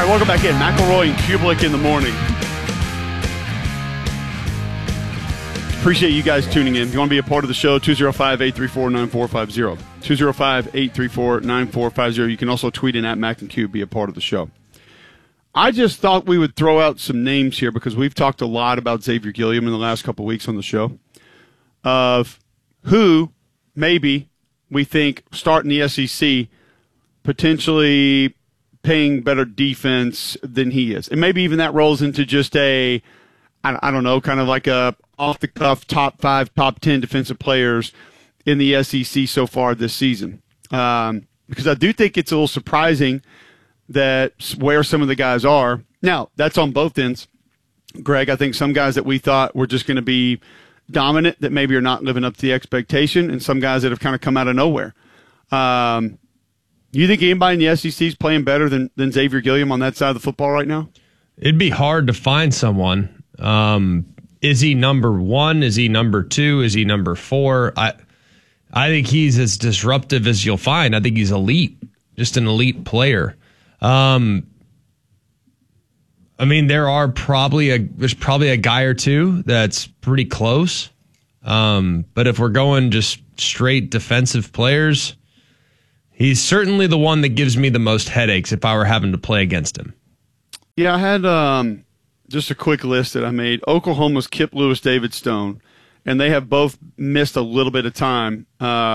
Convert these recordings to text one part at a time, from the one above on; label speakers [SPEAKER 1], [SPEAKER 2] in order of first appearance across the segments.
[SPEAKER 1] right, welcome back in. McElroy and Kublik in the morning. Appreciate you guys tuning in. If you want to be a part of the show, 205-834-9450. 205-834-9450. You can also tweet in at Mac and Q, be a part of the show. I just thought we would throw out some names here because we've talked a lot about Xavier Gilliam in the last couple of weeks on the show of who maybe we think starting the SEC potentially paying better defense than he is. And maybe even that rolls into just I don't know, kind of like a off-the-cuff top 5, top 10 defensive players in the SEC so far this season. Because I do think it's a little surprising that where some of the guys are. Now, that's on both ends. Greg, I think some guys that we thought were just going to be dominant that maybe are not living up to the expectation, and some guys that have kind of come out of nowhere. You think anybody in the SEC is playing better than Xavier Gilliam on that side of the football right now?
[SPEAKER 2] It'd be hard to find someone. Is he number 1? Is he number 2? Is he number 4? I think he's as disruptive as you'll find. I think he's elite, just an elite player. I mean, there's probably a guy or two that's pretty close. But if we're going just straight defensive players, he's certainly the one that gives me the most headaches if I were having to play against him.
[SPEAKER 1] Yeah, I had just a quick list that I made. Oklahoma's Kip Lewis, David Stone, and they have both missed a little bit of time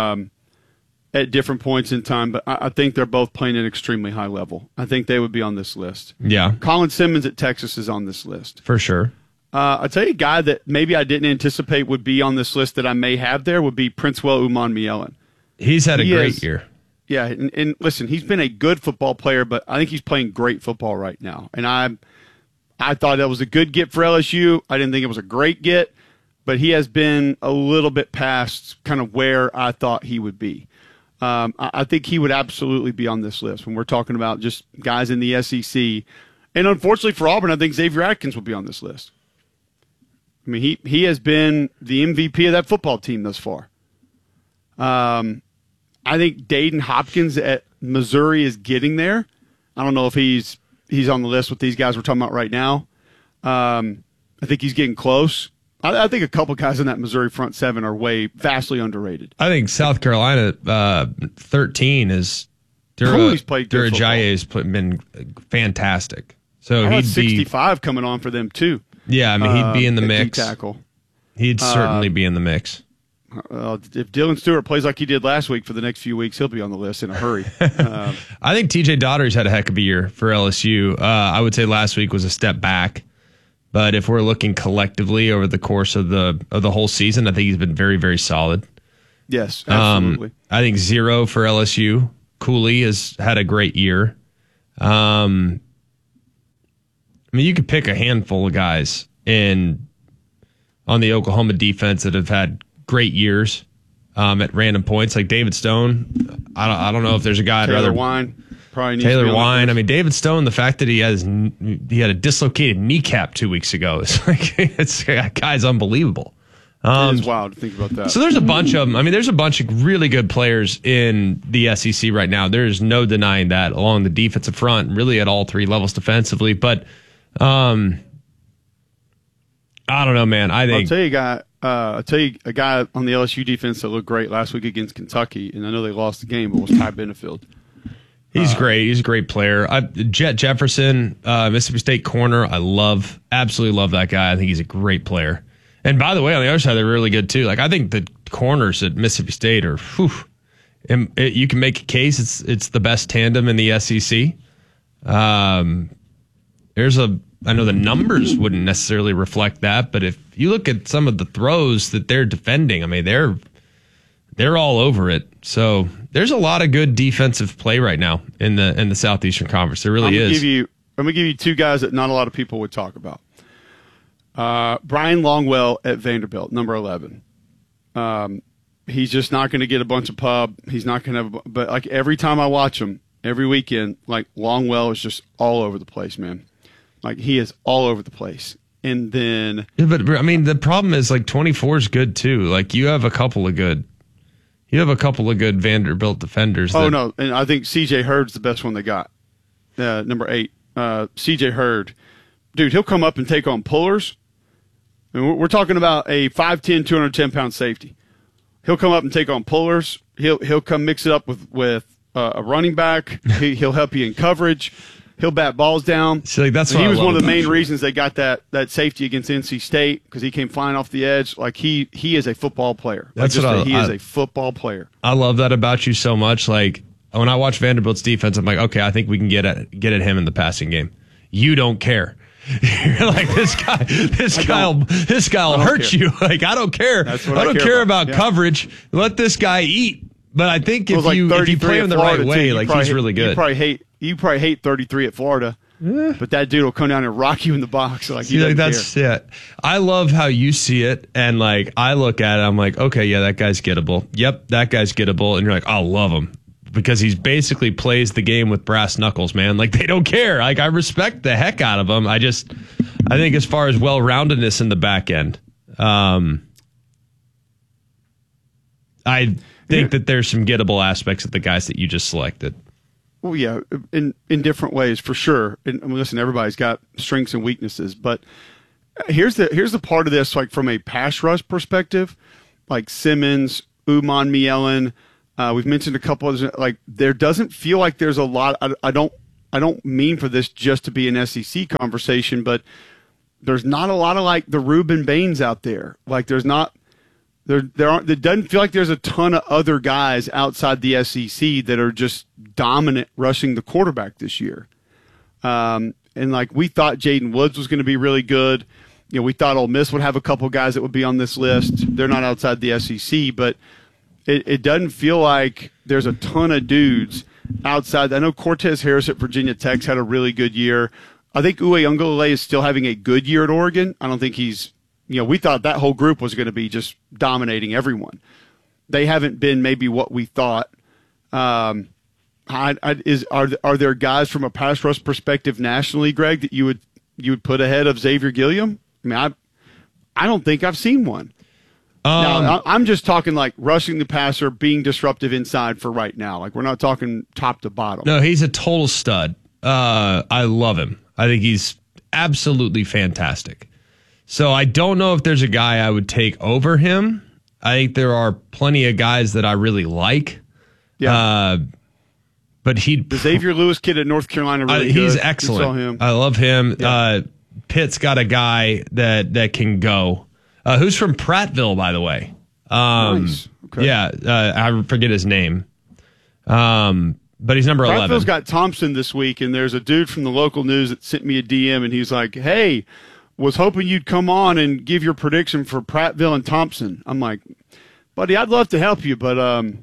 [SPEAKER 1] at different points in time, but I think they're both playing at an extremely high level. I think they would be on this list.
[SPEAKER 2] Yeah.
[SPEAKER 1] Colin Simmons at Texas is on this list.
[SPEAKER 2] For sure.
[SPEAKER 1] I'll tell you a guy that maybe I didn't anticipate would be on this list that I may have there would be Princewell Umanmielen.
[SPEAKER 2] He's had a great year.
[SPEAKER 1] Yeah, and listen, he's been a good football player, but I think he's playing great football right now. And I thought that was a good get for LSU. I didn't think it was a great get, but he has been a little bit past kind of where I thought he would be. I think he would absolutely be on this list when we're talking about just guys in the SEC. And unfortunately for Auburn, I think Xavier Atkins will be on this list. I mean, he has been the MVP of that football team thus far. I think Dayton Hopkins at Missouri is getting there. I don't know if he's on the list with these guys we're talking about right now. I think he's getting close. I think a couple guys in that Missouri front seven are vastly underrated.
[SPEAKER 2] I think South Carolina 13 is Durajaye has been fantastic. So he'd
[SPEAKER 1] 65 coming on for them too.
[SPEAKER 2] Yeah, I mean he'd be in the mix.
[SPEAKER 1] Tackle.
[SPEAKER 2] He'd certainly be in the mix.
[SPEAKER 1] If Dylan Stewart plays like he did last week for the next few weeks, he'll be on the list in a hurry.
[SPEAKER 2] I think TJ Daugherty's had a heck of a year for LSU. I would say last week was a step back. But if we're looking collectively over the course of the whole season, I think he's been very, very solid.
[SPEAKER 1] Yes, absolutely.
[SPEAKER 2] I think 0 for LSU. Cooley has had a great year. I mean, you could pick a handful of guys on the Oklahoma defense that have had great years at random points, like David Stone. I don't know if there's a guy I'd rather.
[SPEAKER 1] Wine.
[SPEAKER 2] Taylor Wine. I mean, David Stone, the fact that he had a dislocated kneecap 2 weeks ago, that guy's unbelievable.
[SPEAKER 1] It is wild to think about that.
[SPEAKER 2] So there's a bunch of them. I mean, there's a bunch of really good players in the SEC right now. There's no denying that along the defensive front, really at all three levels defensively. But I don't know, man.
[SPEAKER 1] I'll tell you a guy on the LSU defense that looked great last week against Kentucky, and I know they lost the game, but was Ty Benefield.
[SPEAKER 2] He's great. He's a great player. Jet Jefferson, Mississippi State corner. Absolutely love that guy. I think he's a great player. And by the way, on the other side, they're really good too. Like I think the corners at Mississippi State are, you can make a case it's the best tandem in the SEC. I know the numbers wouldn't necessarily reflect that, but if you look at some of the throws that they're defending, I mean they're all over it. So there's a lot of good defensive play right now in the Southeastern Conference. There really is.
[SPEAKER 1] I'm gonna give you two guys that not a lot of people would talk about. Brian Longwell at Vanderbilt, number 11. He's just not going to get a bunch of pub. He's not going to, but like every time I watch him, every weekend, like Longwell is just all over the place, man. Like he is all over the place. And then,
[SPEAKER 2] yeah, but I mean, the problem is like 24 is good too. Like you have a couple of good Vanderbilt defenders.
[SPEAKER 1] No, and I think C.J. Hurd's the best one they got. Number 8. C.J. Hurd, dude, he'll come up and take on pullers. And we're talking about a 5'10", 210-pound safety. He'll come up and take on pullers. He'll come mix it up with a running back. He'll help you in coverage. He'll bat balls down.
[SPEAKER 2] See, like, that's what
[SPEAKER 1] he
[SPEAKER 2] I
[SPEAKER 1] was
[SPEAKER 2] love
[SPEAKER 1] one of the
[SPEAKER 2] about
[SPEAKER 1] main
[SPEAKER 2] you.
[SPEAKER 1] reasons they got that safety against NC State, because he came flying off the edge. Like he is a football player.
[SPEAKER 2] That's
[SPEAKER 1] like
[SPEAKER 2] what
[SPEAKER 1] he is a football player.
[SPEAKER 2] I love that about you so much. Like when I watch Vanderbilt's defense, I'm like, okay, I think we can get at him in the passing game. You don't care. You're like, this guy'll hurt you. Like, I don't care.
[SPEAKER 1] That's what
[SPEAKER 2] I don't care about
[SPEAKER 1] Yeah.
[SPEAKER 2] coverage. Let this guy eat. But I think if
[SPEAKER 1] Like
[SPEAKER 2] you play him the right way,
[SPEAKER 1] too.
[SPEAKER 2] like he's really good.
[SPEAKER 1] You probably hate 33 at Florida, but that dude will come down and rock you in the box. Like he doesn't
[SPEAKER 2] that's
[SPEAKER 1] care.
[SPEAKER 2] it. I love how you see it, and like I look at it, I'm like, okay, yeah, that guy's gettable. Yep, that guy's gettable, and you're like, I'll love him because he's basically plays the game with brass knuckles, man. Like they don't care. Like I respect the heck out of him. I think as far as well-roundedness in the back end, I think that there's some gettable aspects of the guys that you just selected.
[SPEAKER 1] Well, yeah, in different ways for sure. And I mean, listen, everybody's got strengths and weaknesses, but here's the part of this, like from a pass rush perspective, like Simmons, Uman Mielen. We've mentioned a couple of, like, there doesn't feel like there's a lot. I don't mean for this just to be an SEC conversation, but there's not a lot of like the Reuben Baines out there. Like there's not. There doesn't feel like there's a ton of other guys outside the SEC that are just dominant rushing the quarterback this year. And like we thought Jaden Woods was going to be really good. You know, we thought Ole Miss would have a couple guys that would be on this list. They're not outside the SEC, but it doesn't feel like there's a ton of dudes outside. I know Cortez Harris at Virginia Tech's had a really good year. I think Uwe Ungalale is still having a good year at Oregon. I don't think he's, we thought that whole group was going to be just dominating everyone. They haven't been maybe what we thought. Are there guys from a pass rush perspective nationally, Greg, that you would put ahead of Xavier Gilliam? I mean, I don't think I've seen one. Now, I'm just talking like rushing the passer, being disruptive inside for right now. Like we're not talking top to bottom.
[SPEAKER 2] No, he's a total stud. I love him. I think he's absolutely fantastic. So I don't know if there's a guy I would take over him. I think there are plenty of guys that I really like.
[SPEAKER 1] Yeah.
[SPEAKER 2] But
[SPEAKER 1] the Xavier Lewis kid at North Carolina really
[SPEAKER 2] he's
[SPEAKER 1] good.
[SPEAKER 2] excellent.
[SPEAKER 1] You saw him.
[SPEAKER 2] I love him.
[SPEAKER 1] Yeah.
[SPEAKER 2] Pitt's got a guy that can go. Who's from Prattville, by the way.
[SPEAKER 1] Nice. Okay.
[SPEAKER 2] Yeah, I forget his name. But he's number 11.
[SPEAKER 1] Prattville's got Thompson this week, and there's a dude from the local news that sent me a DM, and he's like, hey, was hoping you'd come on and give your prediction for Prattville and Thompson. I'm like, buddy, I'd love to help you, but
[SPEAKER 2] a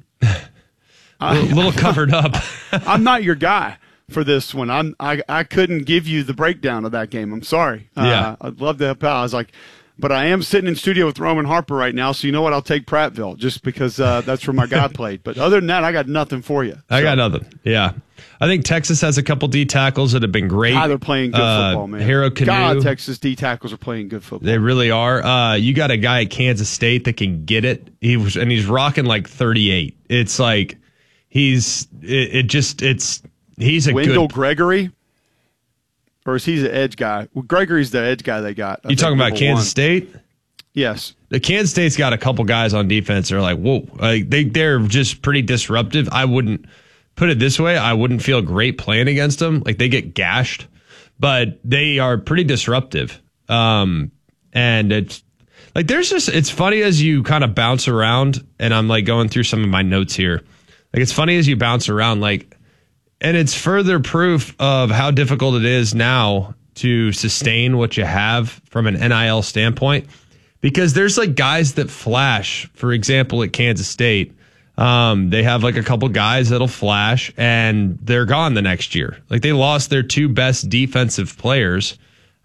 [SPEAKER 2] little covered up.
[SPEAKER 1] I'm not your guy for this one. I couldn't give you the breakdown of that game. I'm sorry.
[SPEAKER 2] Yeah.
[SPEAKER 1] I'd love to help out. I was like, but I am sitting in studio with Roman Harper right now, so you know what? I'll take Prattville just because that's where my guy played. But other than that, I got nothing for you.
[SPEAKER 2] I got nothing. Yeah. I think Texas has a couple D tackles that have been great.
[SPEAKER 1] God, they're playing good football, man.
[SPEAKER 2] Hero Canoe.
[SPEAKER 1] God, Texas D tackles are playing good football.
[SPEAKER 2] They really are. You got a guy at Kansas State that can get it. He's rocking like 38. It's like he's a
[SPEAKER 1] Wendell
[SPEAKER 2] good
[SPEAKER 1] Gregory. Or is he the edge guy? Well, Gregory's the edge guy they got.
[SPEAKER 2] You talking about Kansas State?
[SPEAKER 1] Yes.
[SPEAKER 2] The Kansas State's got a couple guys on defense that are like, whoa, they're just pretty disruptive. I wouldn't put it this way. I wouldn't feel great playing against them. Like they get gashed, but they are pretty disruptive. And it's like, it's funny as you kind of bounce around, and I'm like going through some of my notes here. Like it's funny as you bounce around, like, and it's further proof of how difficult it is now to sustain what you have from an NIL standpoint, because there's like guys that flash. For example, at Kansas State, they have like a couple guys that'll flash and they're gone the next year. Like they lost their two best defensive players.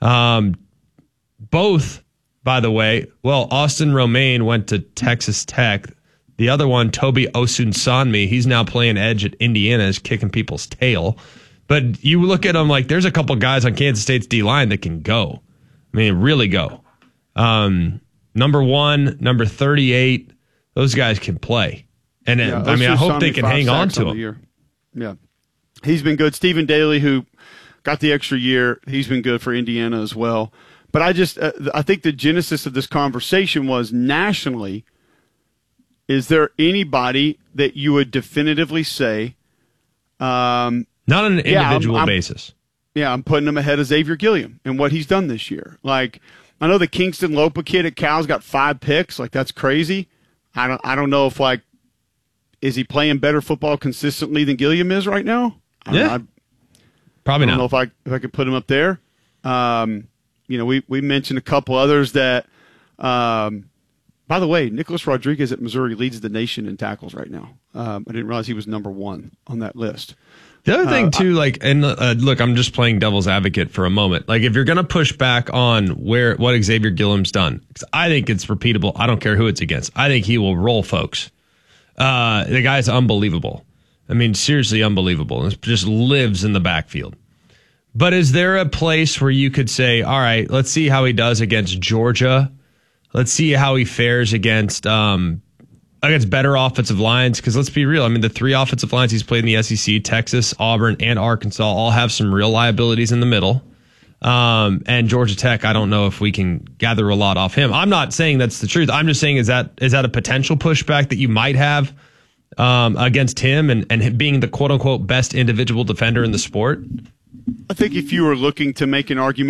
[SPEAKER 2] Both, by the way, well, Austin Romaine went to Texas Tech. The other one, Toby Osunsanmi, he's now playing edge at Indiana, is kicking people's tail. But you look at them like there's a couple guys on Kansas State's D-line that can go. I mean, really go. Number 1, number 38, those guys can play. And I hope they can hang on to him.
[SPEAKER 1] Yeah. He's been good. Stephen Daly, who got the extra year. He's been good for Indiana as well. But I think the genesis of this conversation was nationally, is there anybody that you would definitively say,
[SPEAKER 2] not on an individual basis?
[SPEAKER 1] Yeah, I'm putting him ahead of Xavier Gilliam and what he's done this year. Like, I know the Kingston Lopa kid at Cal's got 5 picks. Like, that's crazy. I don't know if, like, is he playing better football consistently than Gilliam is right now?
[SPEAKER 2] Probably not.
[SPEAKER 1] I don't know if I could put him up there. We mentioned a couple others that, by the way, Nicholas Rodriguez at Missouri leads the nation in tackles right now. I didn't realize he was number 1 on that list.
[SPEAKER 2] The other thing, too, look, I'm just playing devil's advocate for a moment. Like, if you're going to push back on what Xavier Gilliam's done, because I think it's repeatable. I don't care who it's against. I think he will roll folks. The guy's unbelievable. I mean, seriously unbelievable. It just lives in the backfield. But is there a place where you could say, all right, let's see how he does against Georgia. Let's see how he fares against better offensive lines, because let's be real. I mean, the 3 offensive lines he's played in the SEC, Texas, Auburn, and Arkansas, all have some real liabilities in the middle. And Georgia Tech, I don't know if we can gather a lot off him. I'm not saying that's the truth. I'm just saying, is that a potential pushback that you might have against him and being the quote-unquote best individual defender in the sport?
[SPEAKER 1] I think if you were looking to make an argument